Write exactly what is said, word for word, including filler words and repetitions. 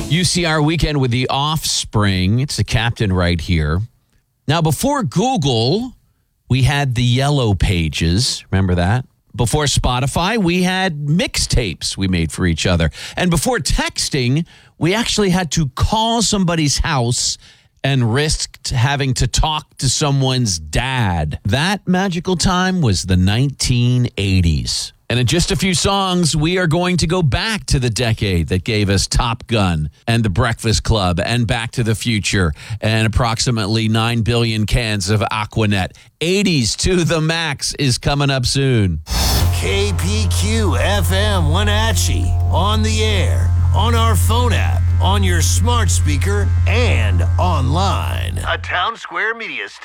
U C R Weekend with the Offspring. It's the captain right here. Now, before Google, we had the Yellow Pages. Remember that? Before Spotify, we had mixtapes we made for each other. And before texting, we actually had to call somebody's house and risked having to talk to someone's dad. That magical time was the nineteen eighties. And in just a few songs, we are going to go back to the decade that gave us Top Gun and The Breakfast Club and Back to the Future and approximately nine billion cans of Aquanet. eighties to the max is coming up soon. K P Q F M Wenatchee, on the air, on our phone app, on your smart speaker, and online. A Town Square Media Station.